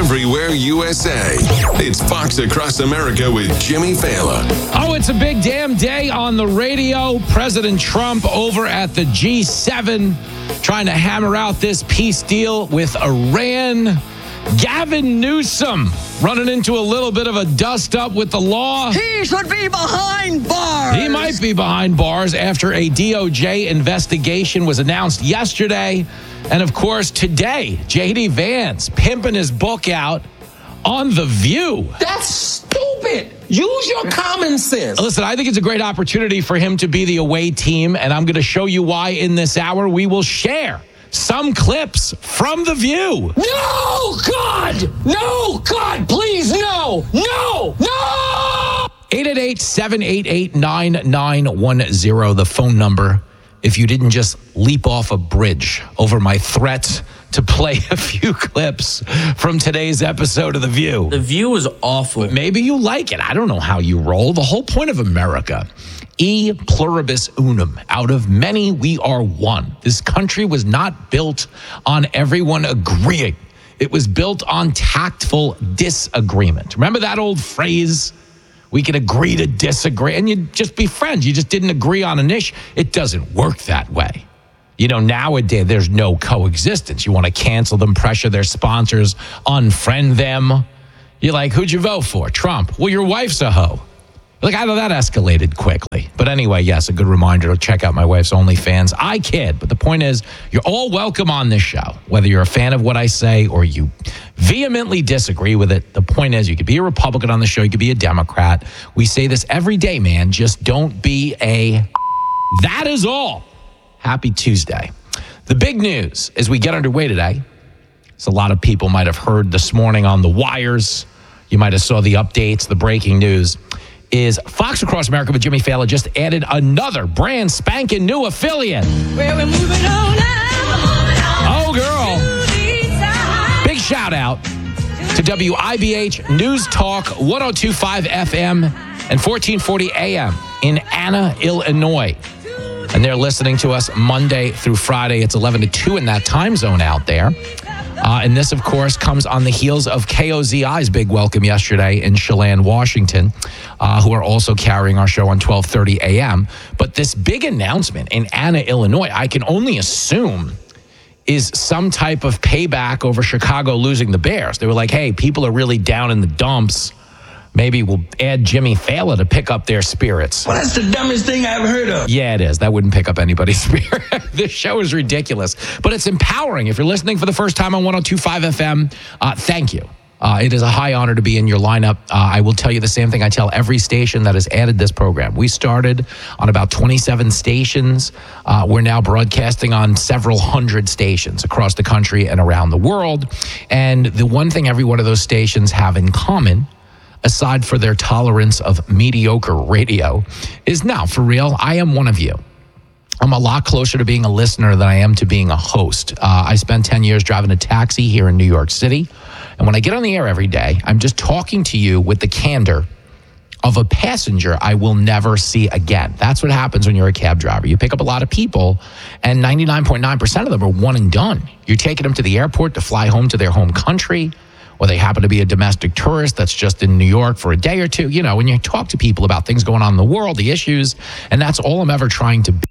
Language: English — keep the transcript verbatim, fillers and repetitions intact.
everywhere U S A. It's Fox Across America with Jimmy Fallon. Oh, it's a big damn day on the radio. President Trump over at the G seven trying to hammer out this peace deal with Iran. Gavin Newsom running into a little bit of a dust-up with the law. He should be behind bars. He might be behind bars after a D O J investigation was announced yesterday. And, of course, today, J D. Vance pimping his book out on The View. That's stupid. Use your common sense. Listen, I think it's a great opportunity for him to be the away team, and I'm going to show you why in this hour. We will share some clips from The View. No, God! No, God, please, no! No! No! eight eight eight, seven eight eight, nine nine one zero, the phone number. If you didn't just leap off a bridge over my threat to play a few clips from today's episode of The View. The View is awful. But maybe you like it. I don't know how you roll. The whole point of America, e pluribus unum. Out of many, we are one. This country was not built on everyone agreeing. It was built on tactful disagreement. Remember that old phrase? We can agree to disagree, and you'd just be friends. You just didn't agree on an issue. It doesn't work that way. You know, nowadays, there's no coexistence. You want to cancel them, pressure their sponsors, unfriend them. You're like, who'd you vote for? Trump. Well, your wife's a hoe. Like, I know that escalated quickly. But anyway, yes, a good reminder to check out my wife's OnlyFans. I kid, but the point is, you're all welcome on this show. Whether you're a fan of what I say or you vehemently disagree with it, the point is, you could be a Republican on the show, you could be a Democrat. We say this every day, man. Just don't be a... That is all. Happy Tuesday. The big news as we get underway today, as a lot of people might have heard this morning on the wires, you might have saw the updates, the breaking news, is Fox Across America with Jimmy Fallon just added another brand spanking new affiliate. Where we're moving on now. Oh, girl. Big shout out to W I B H News Talk one oh two point five F M and fourteen forty A M in Anna, Illinois. And they're listening to us Monday through Friday. It's eleven to two in that time zone out there. Uh, and this, of course, comes on the heels of K O Z I's big welcome yesterday in Chelan, Washington, uh, who are also carrying our show on twelve thirty A M. But this big announcement in Anna, Illinois, I can only assume is some type of payback over Chicago losing the Bears. They were like, hey, people are really down in the dumps. Maybe we'll add Jimmy Fallon to pick up their spirits. Well, that's the dumbest thing I ever heard of. Yeah, it is. That wouldn't pick up anybody's spirit. This show is ridiculous, but it's empowering. If you're listening for the first time on one oh two point five F M, uh, thank you. Uh, it is a high honor to be in your lineup. Uh, I will tell you the same thing I tell every station that has added this program. We started on about twenty-seven stations. Uh, we're now broadcasting on several hundred stations across the country and around the world. And the one thing every one of those stations have in common, aside for their tolerance of mediocre radio, is now, for real, I am one of you. I'm a lot closer to being a listener than I am to being a host. Uh, I spent ten years driving a taxi here in New York City. And when I get on the air every day, I'm just talking to you with the candor of a passenger I will never see again. That's what happens when you're a cab driver. You pick up a lot of people, and ninety-nine point nine percent of them are one and done. You're taking them to the airport to fly home to their home country, or they happen to be a domestic tourist that's just in New York for a day or two. You know, when you talk to people about things going on in the world, the issues, and that's all I'm ever trying to